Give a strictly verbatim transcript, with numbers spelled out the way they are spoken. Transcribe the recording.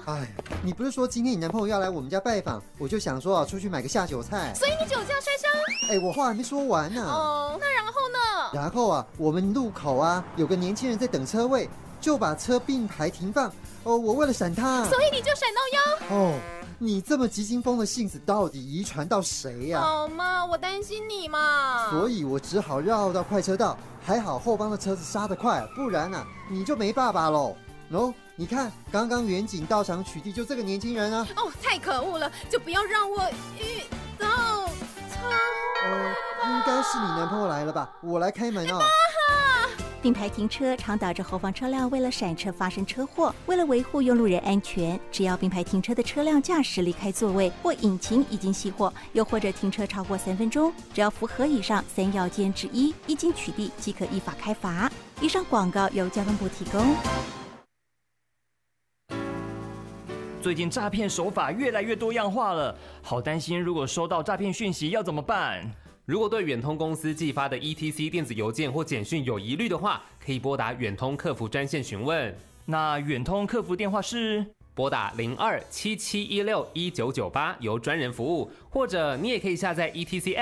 哎，你不是说今天你男朋友要来我们家拜访，我就想说啊，出去买个下酒菜。 所以你酒驾摔伤？ 哎，我话还没说完呢。 哦，那然后呢？ 然后啊，我们路口啊有个年轻人在等车位，就把车并排停放。哦，我为了闪他， 所以你就闪到腰。 哦，你这么急惊风的性子到底遗传到谁呀？ 好嘛，我担心你嘛。 所以我只好绕到快车道，还好后方的车子刹得快，不然啊你就没爸爸喽。哦，你看刚刚远景到场取缔就这个年轻人啊。 哦，太可恶了，就不要让我遇到他。 呃，应该是你男朋友来了吧？我来开门哦。 并排停车常导致后方车辆为了闪车发生车祸。为了维护用路人安全，只要并排停车的车辆驾驶离开座位或引擎已经熄火，又或者停车超过三分钟，只要符合以上三要件之一，一经取缔即可依法开罚。以上广告由交通部提供。 最近诈骗手法越来越多样化了，好担心如果收到诈骗讯息要怎么办？ 如果对远通公司寄发的 E T C 电子邮件或简讯有疑虑的话，可以拨打远通客服专线询问。 那远通客服电话是拨打零二七七一六一九九八，由专人服务，或者你也可以下载 E T C